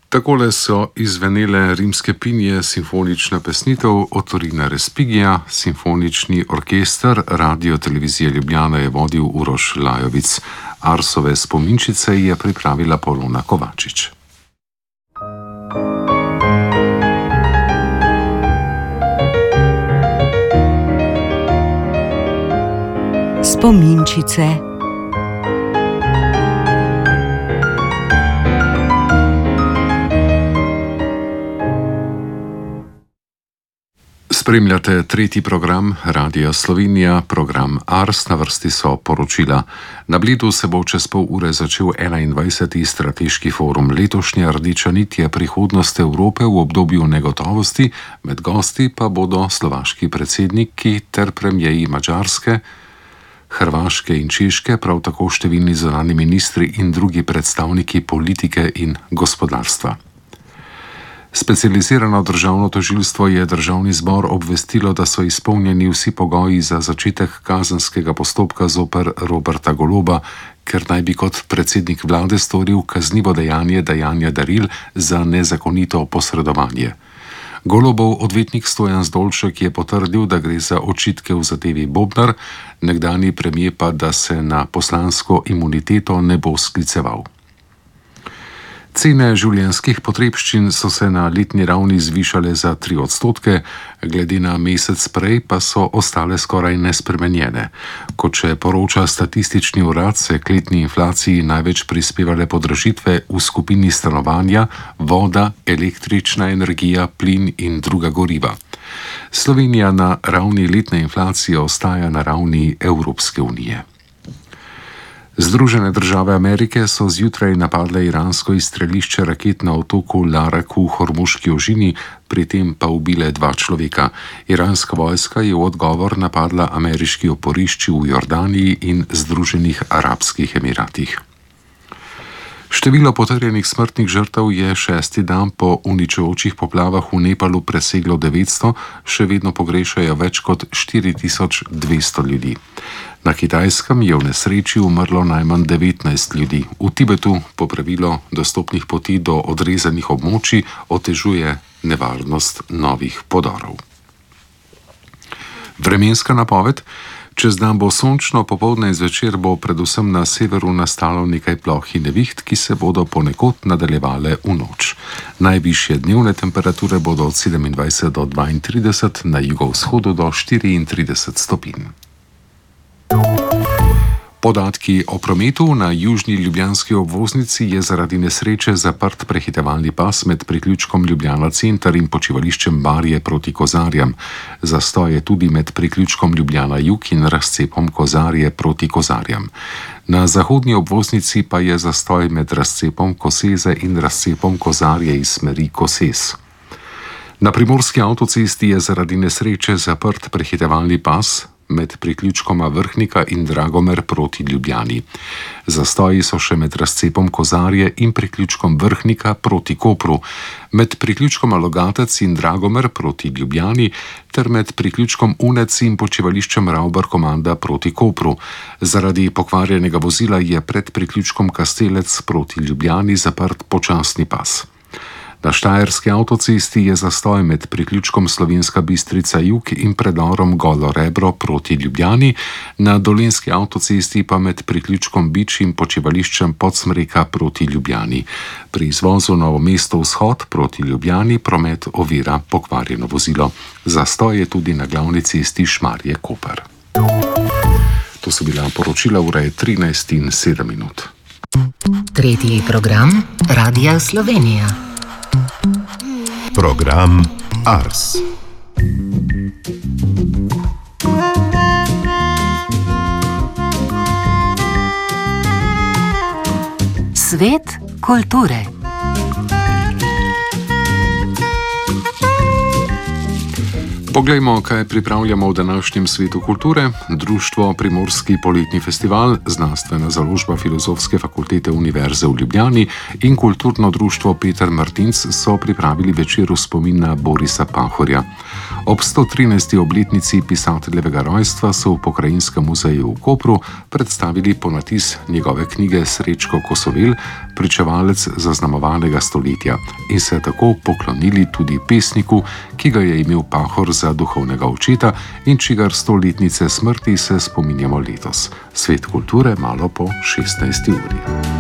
Takole so izvenele rimske pinje, simfonična pesnitev Otorina Respigija, simfonični orkester Radio Televizije Ljubljana je vodil Uroš Lajovic. Arsove spominčice je pripravila Polona Kovačič. Spominčice. Spremljate tretji program Radia Slovenija, program Ars, na vrsti so poročila. Na Bledu se bo čez pol ure začel 21. strateški forum. Letošnja rdeča nit je prihodnost Evrope v obdobju negotovosti, med gosti pa bodo slovaški predsedniki ter premierji Madžarske, Hrvaške in Češke, prav tako številni zunanji ministri in drugi predstavniki politike in gospodarstva. Specializirano državno tožilstvo je državni zbor obvestilo, da so izpolnjeni vsi pogoji za začetek kazenskega postopka zoper Roberta Goloba, ker naj bi kot predsednik vlade storil kaznivo dejanje dajanja daril za nezakonito posredovanje. Golobov odvetnik Stojan Zdolšek je potrdil, da gre za očitke v zadevi Bobnar, nekdanji premier pa, da se na poslansko imuniteto ne bo skliceval. Cene življenjskih potrebščin so se na letni ravni zvišale za 3%, glede na mesec prej pa so ostale skoraj nespremenjene. Kot še poroča statistični urad, se k letni inflaciji največ prispevale podražitve v skupini stanovanja, voda, električna energija, plin in druga goriva. Slovenija na ravni letne inflacije ostaja na ravni Evropske unije. Združene države Amerike so zjutraj napadle iransko izstrelišče raket na otoku Larak v Hormuški ožini, pri tem pa ubile 2 človeka. Iranska vojska je v odgovor napadla ameriški oporišči v Jordaniji in Združenih arabskih emiratih. Število potrjenih smrtnih žrtev je 6. dan po uničujočih poplavah v Nepalu preseglo 900, še vedno pogrešajo več kot 4200 ljudi. Na Kitajskem je v nesreči umrlo najmanj 19 ljudi. V Tibetu popravilo dostopnih poti do odrezanih območij otežuje nevarnost novih podorov. Vremenska napoved. Čez dan bo sončno, popoldne in zvečer bo predvsem na severu nastalo nekaj ploh in neviht, ki se bodo ponekod nadaljevale v noč. Najvišje dnevne temperature bodo od 27 do 32, na jugovzhodu do 34 stopinj. Podatki o prometu. Na južni ljubljanski obvoznici je zaradi nesreče zaprt prehitevalni pas med priključkom Ljubljana center in počivališčem Barje proti Kozarjem. Zastoj je tudi med priključkom Ljubljana jug in razcepom Kozarje proti Kozarjem. Na zahodni obvoznici pa je zastoj med razcepom Koseze in razcepom Kozarje iz smeri Koses. Na primorski avtocesti je zaradi nesreče zaprt prehitevalni pas med priključkoma Vrhnika in Dragomer proti Ljubljani. Zastoji so še med razcepom Kozarje in priključkom Vrhnika proti Kopru, med priključkoma Logatec in Dragomer proti Ljubljani ter med priključkom Unec in počivališčem Ravbar Komanda proti Kopru. Zaradi pokvarjenega vozila je pred priključkom Kastelec proti Ljubljani zaprt počasni pas. Na štajerski avtocesti je zastoj med priključkom Slovenska Bistrica jug in predorom Golo Rebro proti Ljubljani, na dolenjski avtocesti pa med priključkom Bič in počivališčem Podsmreka proti Ljubljani. Pri izvozu Novo mesto vzhod proti Ljubljani promet ovira pokvarjeno vozilo. Zastoj je tudi na glavni cesti Šmarje-Koper. To so bila poročila, ura je 13:07. Tretji program Radia Slovenija. Program Ars. Svet kulture. Poglejmo, kaj pripravljamo v današnjem svetu kulture. Društvo Primorski poletni festival, znanstvena založba Filozofske fakultete Univerze v Ljubljani in kulturno društvo Peter Martinc so pripravili večer v spomin na Borisa Pahorja. Ob 113. obletnici pisateljevega rojstva so v Pokrajinskem muzeju v Kopru predstavili ponatis njegove knjige Srečko Kosovel, pričevalec zaznamovanega stoletja, in se tako poklonili tudi pesniku, ki ga je imel Pahor za duhovnega očeta in čigar 100-letnice smrti se spominjamo letos. Svet kulture malo po 16. uri.